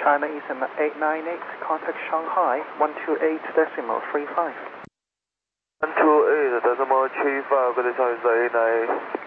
China Eastern 898, contact Shanghai 128.35. 128.35, good China Eastern 898.